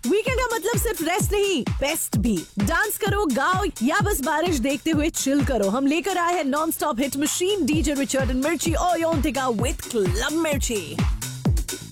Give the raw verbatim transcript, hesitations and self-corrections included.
Weekend का मतलब सिर्फ रेस्ट नहीं, बेस्ट भी। डांस करो, गाओ या बस बारिश देखते हुए चिल करो। हम लेकर आए हैं non stop hit machine DJ Richard and मिर्ची और योंतिका विद क्लब मिर्ची।